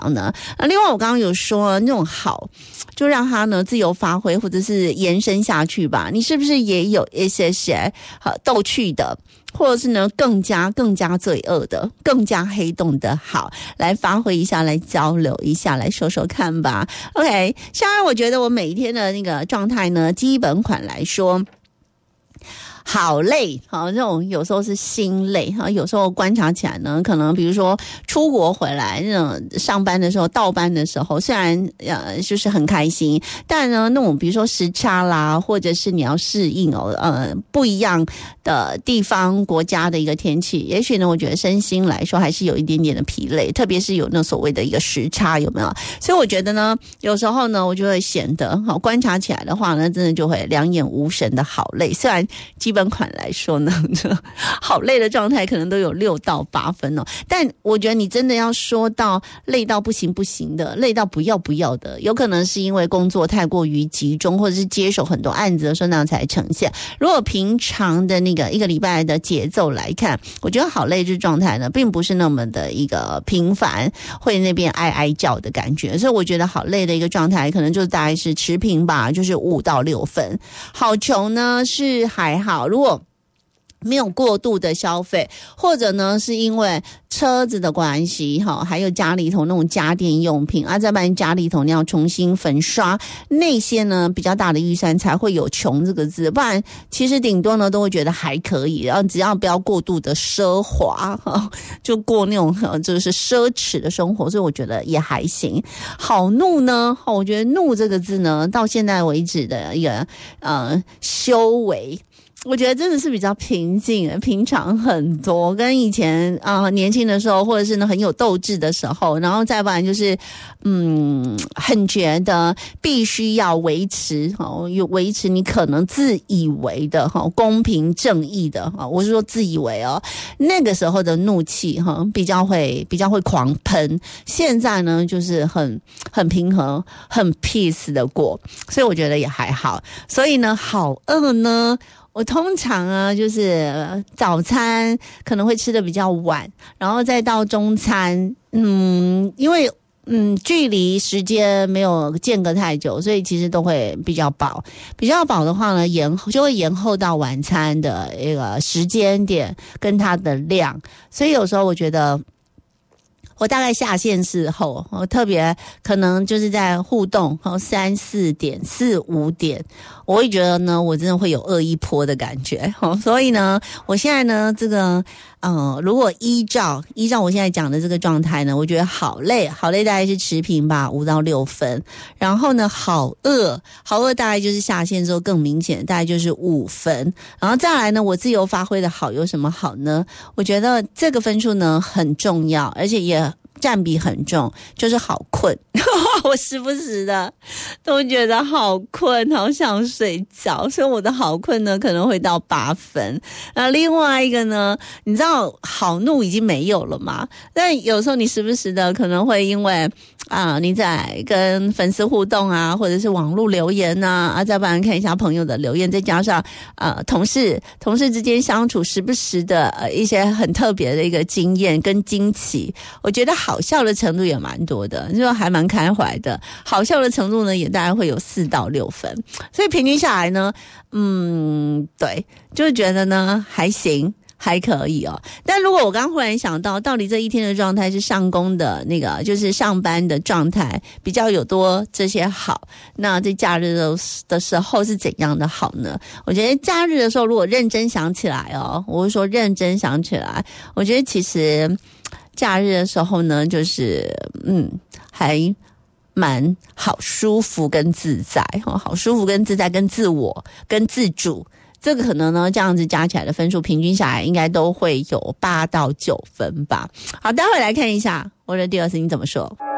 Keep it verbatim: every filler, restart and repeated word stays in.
呢？那另外我刚刚有说那种好，就让它呢自由发挥，或者是延伸下去吧。你是不是也有一些些呃逗趣的？或者是呢更加更加罪恶的，更加黑洞的好，来发挥一下，来交流一下，来说说看吧。 OK， 当然我觉得我每一天的那个状态呢，基本款来说好累，好，这种有时候是心累，有时候观察起来呢，可能比如说出国回来那种上班的时候，倒班的时候，虽然呃就是很开心，但呢那种比如说时差啦，或者是你要适应哦呃不一样的地方国家的一个天气，也许呢我觉得身心来说还是有一点点的疲累，特别是有那所谓的一个时差，有没有？所以我觉得呢有时候呢我就会显得好观察起来的话呢，真的就会两眼无神的好累。虽然基本款来说呢好累的状态可能都有六到八分哦，但我觉得你真的要说到累到不行不行的，累到不要不要的，有可能是因为工作太过于集中，或者是接手很多案子的时候那样才呈现。如果平常的那个一个礼拜的节奏来看，我觉得好累这状态呢并不是那么的一个频繁，会那边哀哀叫的感觉，所以我觉得好累的一个状态可能就大概是持平吧，就是五到六分。好穷呢是还好，如果没有过度的消费，或者呢是因为车子的关系哈，还有家里头那种家电用品啊，再不然家里头你要重新粉刷那些呢比较大的预算才会有穷这个字，不然其实顶多呢都会觉得还可以，然后只要不要过度的奢华哈，就过那种就是奢侈的生活，所以我觉得也还行。好怒呢，我觉得怒这个字呢到现在为止的一个呃修为，我觉得真的是比较平静，平常很多，跟以前啊、呃、年轻的时候，或者是呢很有斗志的时候，然后再不然就是嗯很觉得必须要维持哦，有维持你可能自以为的哈、哦、公平正义的哈、哦，我是说自以为哦，那个时候的怒气哈、哦、比较会比较会狂喷，现在呢就是很很平和很 peace 的过，所以我觉得也还好。所以呢好饿呢，我通常啊，就是早餐可能会吃的比较晚，然后再到中餐，嗯，因为嗯距离时间没有间隔太久，所以其实都会比较饱。比较饱的话呢，延就会延后到晚餐的一个时间点跟它的量，所以有时候我觉得。我大概下线市后，我特别可能就是在互动，三四点、四五点，我会觉得呢，我真的会有饿一波的感觉。所以呢，我现在呢，这个，嗯、呃，如果依照依照我现在讲的这个状态呢，我觉得好累，好累大概是持平吧，五到六分。然后呢，好饿，好饿大概就是下线之后更明显，大概就是五分。然后再来呢，我自由发挥的好有什么好呢？我觉得这个分数呢很重要，而且也占比很重，就是好困我时不时的都觉得好困，好想睡觉，所以我的好困呢可能会到八分。那另外一个呢，你知道好怒已经没有了嘛，但有时候你时不时的可能会因为啊你在跟粉丝互动啊，或者是网络留言啊，啊再不然看一下朋友的留言，再加上呃同事同事之间相处时不时的呃一些很特别的一个经验跟惊奇，我觉得好笑的程度也蛮多的，就还蛮开怀的，好笑的程度呢也大概会有四到六分，所以平均下来呢嗯对，就觉得呢还行还可以哦。但如果我刚忽然想到到底这一天的状态是上工的那个就是上班的状态比较有多这些好，那在假日的时候是怎样的好呢？我觉得假日的时候如果认真想起来哦，我会说认真想起来，我觉得其实假日的时候呢就是嗯还蛮好舒服跟自在，好舒服跟自在跟自我跟自主，这个可能呢这样子加起来的分数平均下来应该都会有八到九分吧。好，待会来看一下我的第二次你怎么说。